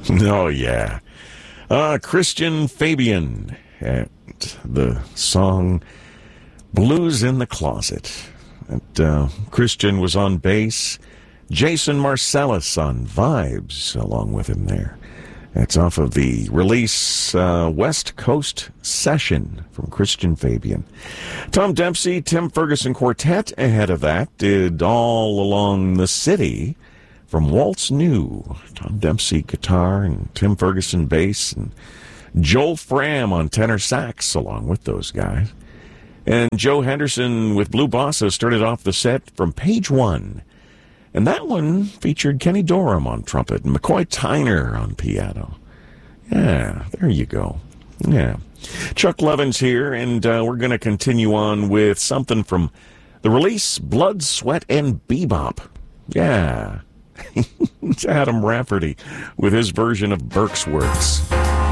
Oh, yeah. Christian Fabian at the song Blues in the Closet. And, Christian was on bass. Jason Marcellus on vibes along with him there. That's off of the release West Coast Session from Christian Fabian. Tom Dempsey, Tim Ferguson Quartet ahead of that did All Along the City from Waltz New. Tom Dempsey guitar and Tim Ferguson bass and Joel Fram on tenor sax along with those guys. And Joe Henderson with Blue Bossa started off the set from Page One. And that one featured Kenny Dorham on trumpet and McCoy Tyner on piano. Yeah, there you go. Yeah. Chuck Levins here, and we're going to continue on with something from the release Blood, Sweat, and Bebop. Yeah. It's Adam Rafferty with his version of Burke's Works.